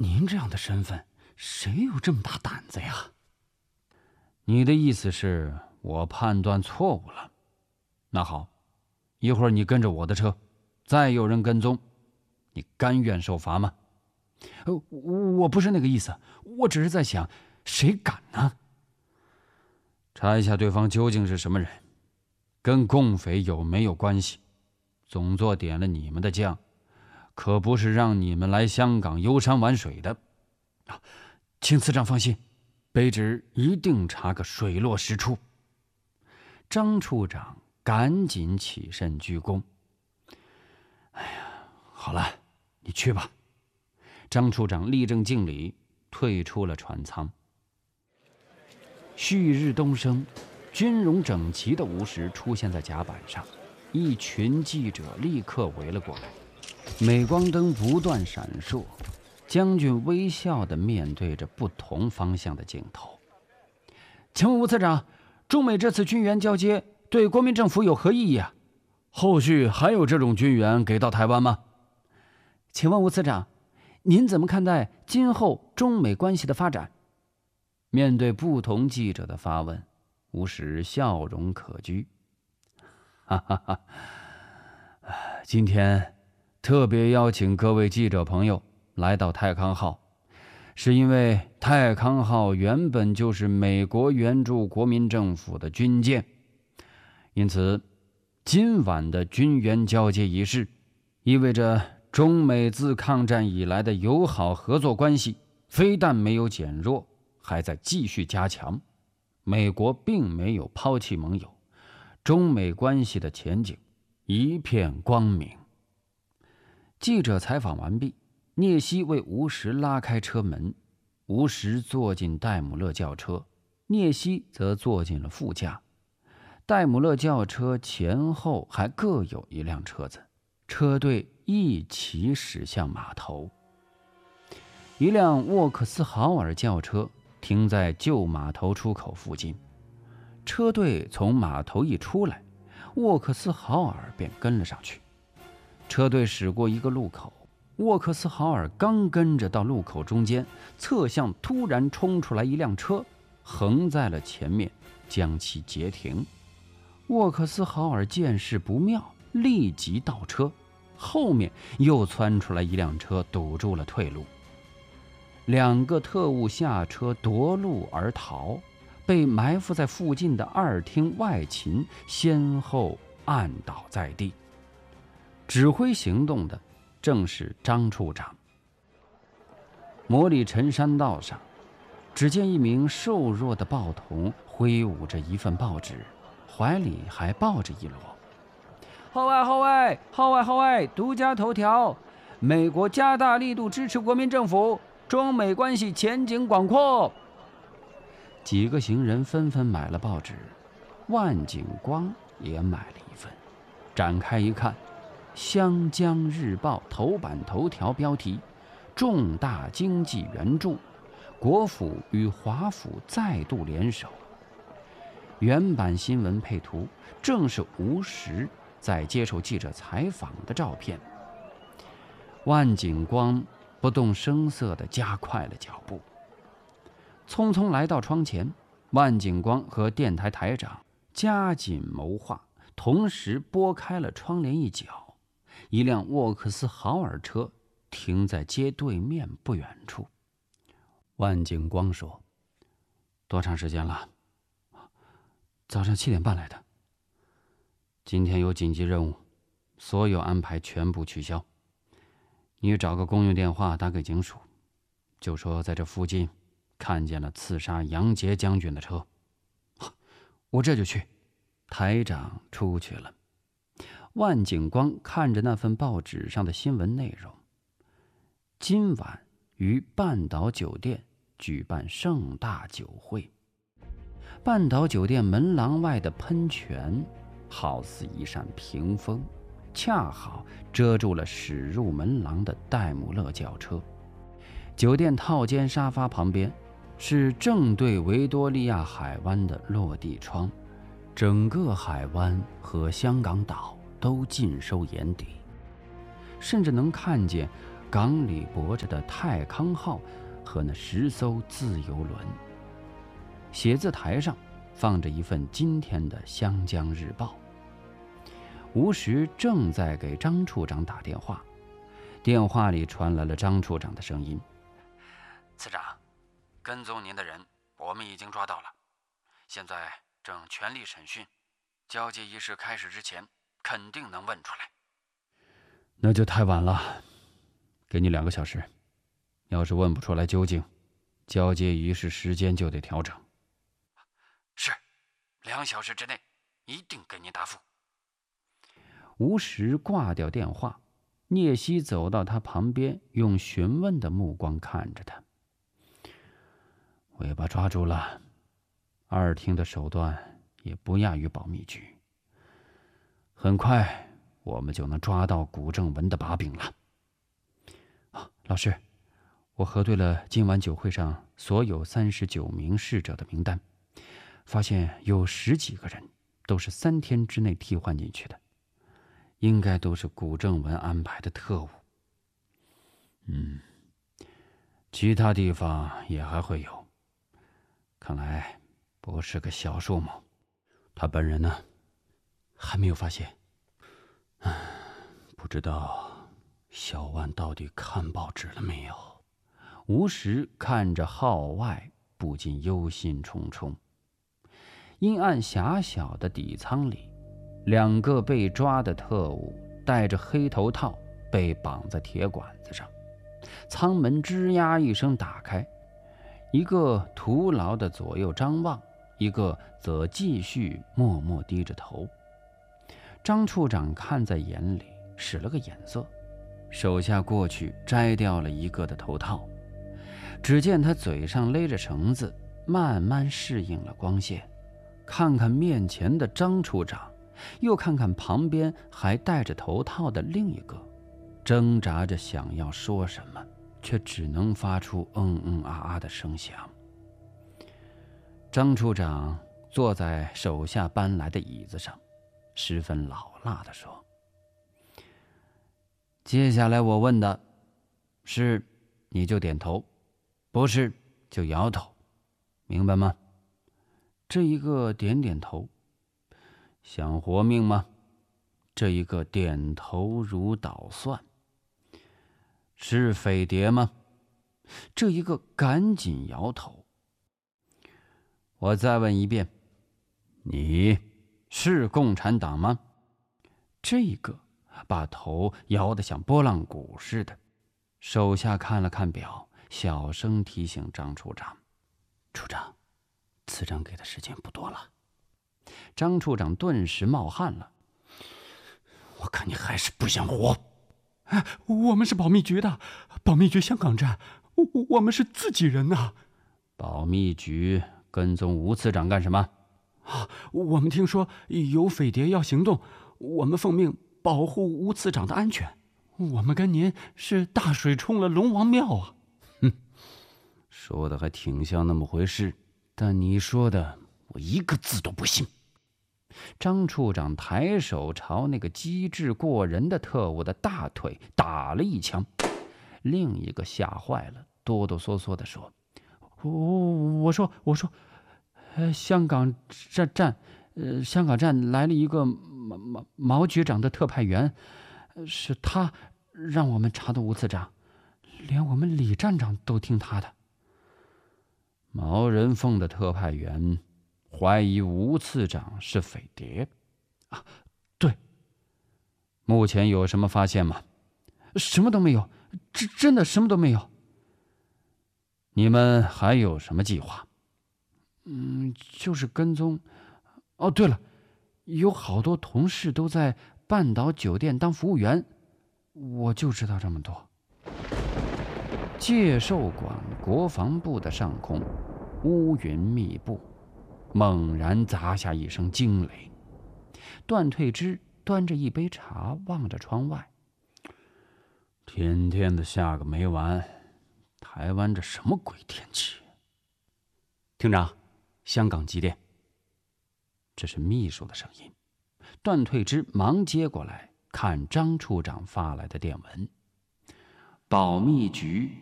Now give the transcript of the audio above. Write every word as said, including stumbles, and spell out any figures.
您这样的身份，谁有这么大胆子呀？你的意思是我判断错误了？那好，一会儿你跟着我的车，再有人跟踪，你甘愿受罚吗？呃，我不是那个意思，我只是在想，谁敢呢？查一下对方究竟是什么人，跟共匪有没有关系？总座点了你们的将，可不是让你们来香港游山玩水的。啊，请次长放心，卑职一定查个水落石出。张处长赶紧起身鞠躬。哎呀，好了，你去吧。张处长立正敬礼，退出了船舱。旭日东升，军容整齐的吴石出现在甲板上，一群记者立刻围了过来。镁光灯不断闪烁，将军微笑地面对着不同方向的镜头。请问吴次长，中美这次军援交接对国民政府有何意义啊？后续还有这种军援给到台湾吗？请问吴次长，您怎么看待今后中美关系的发展？面对不同记者的发问，吴石笑容可掬。哈哈哈，今天特别邀请各位记者朋友来到泰康号，是因为泰康号原本就是美国援助国民政府的军舰，因此今晚的军援交接仪式意味着中美自抗战以来的友好合作关系非但没有减弱，还在继续加强。美国并没有抛弃盟友，中美关系的前景一片光明。记者采访完毕，聂西为吴石拉开车门，吴石坐进戴姆勒轿车，聂西则坐进了副驾。戴姆勒轿车前后还各有一辆车子，车队一起驶向码头。一辆沃克斯豪尔轿车停在旧码头出口附近，车队从码头一出来，沃克斯豪尔便跟了上去。车队驶过一个路口，沃克斯豪尔刚跟着到路口中间，侧向突然冲出来一辆车，横在了前面，将其截停。沃克斯豪尔见势不妙，立即倒车，后面又窜出来一辆车，堵住了退路。两个特务下车夺路而逃，被埋伏在附近的二厅外勤先后按倒在地。指挥行动的正是张处长。摩里陈山道上，只见一名瘦弱的报童挥舞着一份报纸，怀里还抱着一摞。号外号外号外号外！独家头条：美国加大力度支持国民政府，中美关系前景广阔。几个行人纷纷买了报纸，万景光也买了一份。展开一看，湘江日报头版头条标题：重大经济援助，国府与华府再度联手。原版新闻配图正是吴石在接受记者采访的照片。万景光不动声色地加快了脚步，匆匆来到窗前，万景光和电台台长加紧谋划，同时拨开了窗帘一角，一辆沃克斯豪尔车停在街对面不远处。万景光说：多长时间了？早上七点半来的。今天有紧急任务，所有安排全部取消。你找个公用电话打给警署，就说在这附近看见了刺杀杨杰将军的车。我这就去。台长出去了。万景光看着那份报纸上的新闻内容：今晚于半岛酒店举办盛大酒会。半岛酒店门廊外的喷泉好似一扇屏风，恰好遮住了驶入门廊的戴姆勒轿车。酒店套间沙发旁边是正对维多利亚海湾的落地窗，整个海湾和香港岛都尽收眼底，甚至能看见港里泊着的泰康号和那十艘自由轮。写字台上放着一份今天的《湘江日报》。吴石正在给张处长打电话，电话里传来了张处长的声音：“ 次长，跟踪您的人我们已经抓到了，现在正全力审讯，交接仪式开始之前肯定能问出来。” 那就太晚了，给你两个小时，要是问不出来究竟，交接仪式时间就得调整。 是，两小时之内一定给您答复。 吴石挂掉电话，聂西走到他旁边，用询问的目光看着他。尾巴抓住了，二厅的手段也不亚于保密局。很快我们就能抓到古正文的把柄了。啊，老师，我核对了今晚酒会上所有三十九名逝者的名单，发现有十几个人都是三天之内替换进去的，应该都是古正文安排的特务。嗯，其他地方也还会有，看来不是个小数目。他本人呢？还没有发现。不知道小万到底看报纸了没有？吴石看着号外，不禁忧心忡忡。阴暗狭小的底舱里，两个被抓的特务戴着黑头套，被绑在铁管子上。舱门吱呀一声打开，一个徒劳的左右张望，一个则继续默默低着头。张处长看在眼里，使了个眼色，手下过去摘掉了一个的头套。只见他嘴上勒着绳子，慢慢适应了光线，看看面前的张处长，又看看旁边还戴着头套的另一个，挣扎着想要说什么，却只能发出嗯嗯啊啊的声响。张处长坐在手下搬来的椅子上，十分老辣地说：“接下来我问的是，你就点头，不是就摇头，明白吗？”这一个点点头。想活命吗？这一个点头如捣蒜。是匪谍吗？这一个赶紧摇头。我再问一遍，你是共产党吗？这一个把头摇得像拨浪鼓似的。手下看了看表，小声提醒张处长：“处长，次长给的时间不多了。”张处长顿时冒汗了。我看你还是不想活。 哎，我们是保密局的，保密局香港站，我我们是自己人呐、啊。 保密局跟踪吴次长干什么？ 啊，我们听说有匪谍要行动，我们奉命保护吴次长的安全。我们跟您是大水冲了龙王庙啊！ 哼，说的还挺像那么回事，但你说的我一个字都不信。张处长抬手朝那个机智过人的特务的大腿打了一枪，另一个吓坏了，哆哆嗦嗦地说：“我我说我说，呃，香港站站，呃，香港站来了一个毛毛毛局长的特派员，是他让我们查的吴次长，连我们李站长都听他的。”毛人凤的特派员怀疑吴次长是匪谍。啊，对。目前有什么发现吗？什么都没有，真真的什么都没有。你们还有什么计划？嗯，就是跟踪。哦，对了，有好多同事都在半岛酒店当服务员，我就知道这么多。介寿馆国防部的上空，乌云密布，猛然砸下一声惊雷。段退之端着一杯茶，望着窗外。天天的下个没完，台湾这什么鬼天气？厅长，香港几点？这是秘书的声音。段退之忙接过来，看张处长发来的电文。 保密局